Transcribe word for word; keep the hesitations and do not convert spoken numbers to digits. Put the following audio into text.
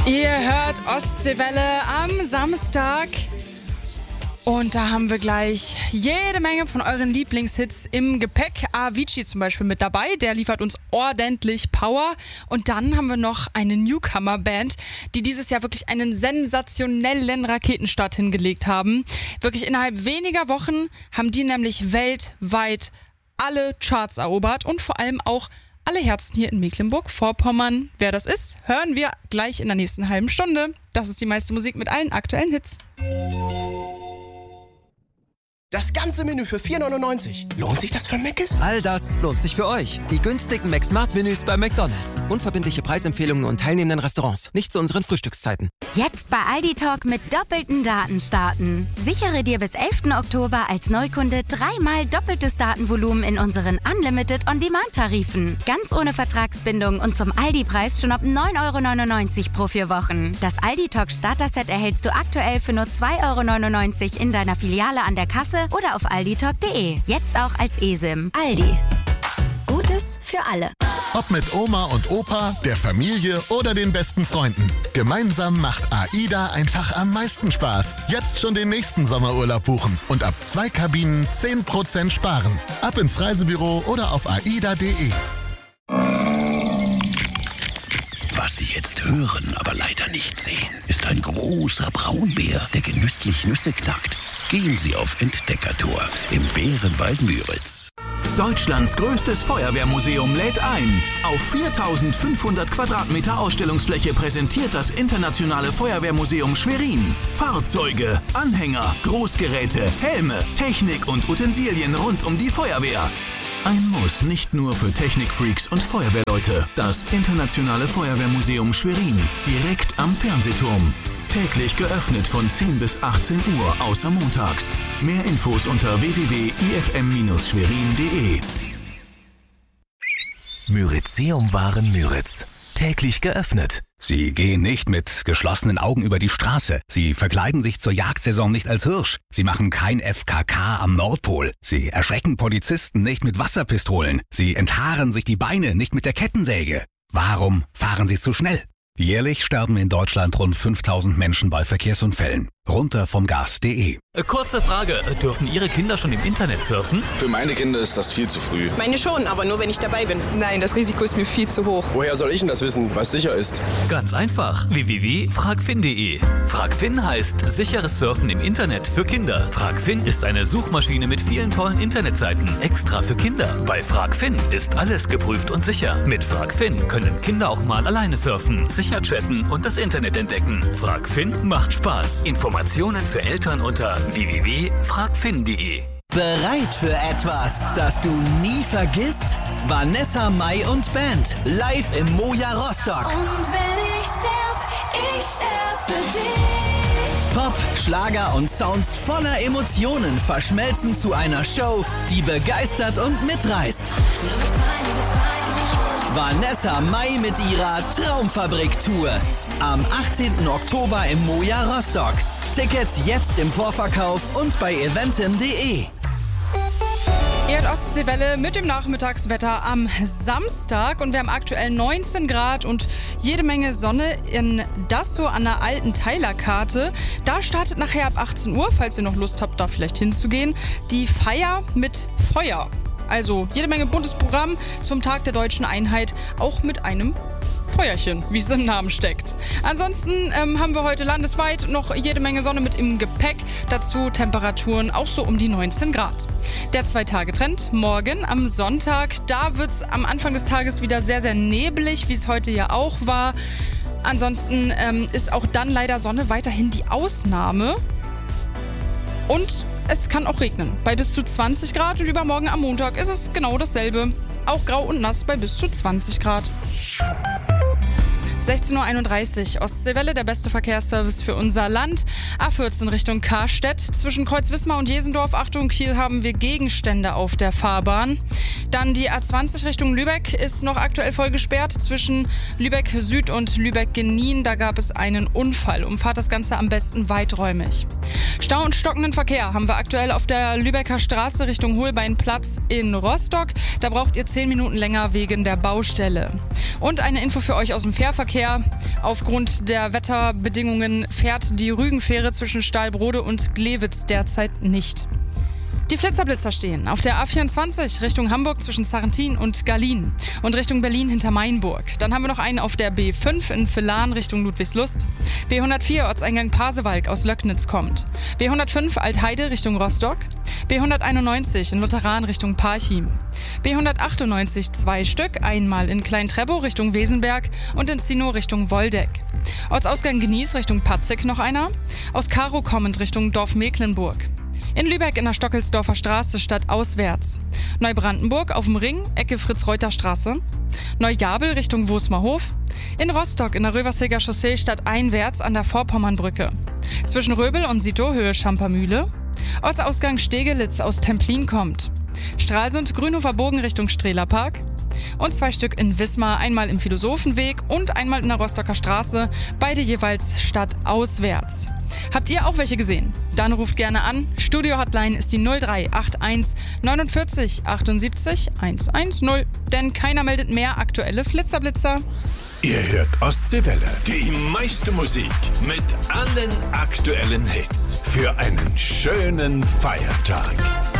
Ihr hört Ostseewelle am Samstag. Und da haben wir gleich jede Menge von euren Lieblingshits im Gepäck. Avicii zum Beispiel mit dabei, der liefert uns ordentlich Power. Und dann haben wir noch eine Newcomer-Band, die dieses Jahr wirklich einen sensationellen Raketenstart hingelegt haben. Wirklich innerhalb weniger Wochen haben die nämlich weltweit alle Charts erobert und vor allem auch alle Herzen hier in Mecklenburg-Vorpommern. Wer das ist, hören wir gleich in der nächsten halben Stunde. Das ist die meiste Musik mit allen aktuellen Hits. Das ganze Menü für vier neunundneunzig. Lohnt sich das für Mc's? All das lohnt sich für euch. Die günstigen McSmart-Menüs bei McDonald's. Unverbindliche Preisempfehlungen und teilnehmenden Restaurants. Nicht zu unseren Frühstückszeiten. Jetzt bei Aldi Talk mit doppelten Daten starten. Sichere dir bis elften Oktober als Neukunde dreimal doppeltes Datenvolumen in unseren Unlimited On-Demand-Tarifen. Ganz ohne Vertragsbindung und zum Aldi-Preis schon ab neun Euro neunundneunzig pro vier Wochen. Das Aldi Talk Starter-Set erhältst du aktuell für nur zwei Euro neunundneunzig in deiner Filiale an der Kasse oder auf alditalk punkt de. Jetzt auch als eSIM. Aldi. Gutes für alle. Ob mit Oma und Opa, der Familie oder den besten Freunden. Gemeinsam macht AIDA einfach am meisten Spaß. Jetzt schon den nächsten Sommerurlaub buchen und ab zwei Kabinen zehn Prozent sparen. Ab ins Reisebüro oder auf aida punkt de. Was Sie jetzt hören, aber leider nicht sehen, ist ein großer Braunbär, der genüsslich Nüsse knackt. Gehen Sie auf Entdeckertour im Bärenwald Müritz. Deutschlands größtes Feuerwehrmuseum lädt ein. Auf viertausendfünfhundert Quadratmeter Ausstellungsfläche präsentiert das Internationale Feuerwehrmuseum Schwerin Fahrzeuge, Anhänger, Großgeräte, Helme, Technik und Utensilien rund um die Feuerwehr. Ein Muss nicht nur für Technikfreaks und Feuerwehrleute. Das Internationale Feuerwehrmuseum Schwerin, direkt am Fernsehturm. Täglich geöffnet von zehn bis achtzehn Uhr, außer montags. Mehr Infos unter w w w punkt i f m Bindestrich schwerin punkt de. Myrizeum Waren Müritz. Täglich geöffnet. Sie gehen nicht mit geschlossenen Augen über die Straße. Sie verkleiden sich zur Jagdsaison nicht als Hirsch. Sie machen kein F K K am Nordpol. Sie erschrecken Polizisten nicht mit Wasserpistolen. Sie enthaaren sich die Beine nicht mit der Kettensäge. Warum fahren Sie zu schnell? Jährlich sterben in Deutschland rund fünftausend Menschen bei Verkehrsunfällen. Runter vom Gas punkt de. Kurze Frage, dürfen Ihre Kinder schon im Internet surfen? Für meine Kinder ist das viel zu früh. Meine schon, aber nur wenn ich dabei bin. Nein, das Risiko ist mir viel zu hoch. Woher soll ich denn das wissen, was sicher ist? Ganz einfach, w w w punkt fragfin punkt de. Fragfin heißt sicheres Surfen im Internet für Kinder. Fragfin ist eine Suchmaschine mit vielen tollen Internetseiten, extra für Kinder. Bei Fragfin ist alles geprüft und sicher. Mit Fragfin können Kinder auch mal alleine surfen, sicher chatten und das Internet entdecken. Fragfin macht Spaß. Informationen für Eltern unter w w w punkt fragfin punkt de. Bereit für etwas, das du nie vergisst? Vanessa Mai und Band, live im Moja Rostock. Und wenn ich sterb, ich sterb für dich. Pop, Schlager und Sounds voller Emotionen verschmelzen zu einer Show, die begeistert und mitreißt. Vanessa Mai mit ihrer Traumfabrik-Tour. Am achtzehnten Oktober im Moja Rostock. Tickets jetzt im Vorverkauf und bei eventim punkt de. Ihr hört Ostseewelle mit dem Nachmittagswetter am Samstag und wir haben aktuell neunzehn Grad und jede Menge Sonne in Dassow an der alten Teilerkarte. Da startet nachher ab achtzehn Uhr, falls ihr noch Lust habt, da vielleicht hinzugehen, die Feier mit Feuer. Also jede Menge buntes Programm zum Tag der Deutschen Einheit, auch mit einem Feuerchen, wie es im Namen steckt. Ansonsten ähm, haben wir heute landesweit noch jede Menge Sonne mit im Gepäck. Dazu Temperaturen auch so um die neunzehn Grad. Der Zwei-Tage-Trend morgen am Sonntag. Da wird es am Anfang des Tages wieder sehr, sehr neblig, wie es heute ja auch war. Ansonsten ähm, ist auch dann leider Sonne weiterhin die Ausnahme. Und es kann auch regnen. Bei bis zu zwanzig Grad und übermorgen am Montag ist es genau dasselbe. Auch grau und nass bei bis zu zwanzig Grad. sechzehn Uhr einunddreißig, Ostseewelle, der beste Verkehrsservice für unser Land. A vierzehn Richtung Karstedt. Zwischen Kreuzwismar und Jesendorf, Achtung, Kiel, haben wir Gegenstände auf der Fahrbahn. Dann die A zwanzig Richtung Lübeck ist noch aktuell voll gesperrt. Zwischen Lübeck Süd und Lübeck-Genien, da gab es einen Unfall. Umfahrt das Ganze am besten weiträumig. Stau und stockenden Verkehr haben wir aktuell auf der Lübecker Straße Richtung Holbeinplatz in Rostock. Da braucht ihr zehn Minuten länger wegen der Baustelle. Und eine Info für euch aus dem Fährverkehr. Verkehr. Aufgrund der Wetterbedingungen fährt die Rügenfähre zwischen Stahlbrode und Glewitz derzeit nicht. Die Flitzerblitzer stehen auf der A vierundzwanzig Richtung Hamburg zwischen Sarrentin und Gallien und Richtung Berlin hinter Mainburg. Dann haben wir noch einen auf der B fünf in Villan Richtung Ludwigslust. B hundertvier Ortseingang Pasewalk aus Löcknitz kommt. B hundertfünf Altheide Richtung Rostock. B hunderteinundneunzig in Lutheran Richtung Parchim. B hundertachtundneunzig zwei Stück, einmal in Klein-Treppow Richtung Wesenberg und in Zinow Richtung Woldeck. Ortsausgang Genieß Richtung Patzig noch einer. Aus Karow kommend Richtung Dorf Mecklenburg. In Lübeck in der Stockelsdorfer Straße stadtauswärts. Neubrandenburg auf dem Ring, Ecke Fritz-Reuter-Straße. Neujabel Richtung Wosmerhof. In Rostock in der Röverseger Chaussee stadteinwärts an der Vorpommernbrücke. Zwischen Röbel und Sito Höhe Schampermühle. Ortsausgang Stegelitz aus Templin kommt. Stralsund Grünhofer Bogen Richtung Strehlerpark. Und zwei Stück in Wismar, einmal im Philosophenweg und einmal in der Rostocker Straße, beide jeweils stadtauswärts. Habt ihr auch welche gesehen? Dann ruft gerne an. Studio-Hotline ist die null drei acht eins neunundvierzig achtundsiebzig hundertzehn, denn keiner meldet mehr aktuelle Flitzerblitzer. Ihr hört Ostseewelle, die meiste Musik mit allen aktuellen Hits für einen schönen Feiertag.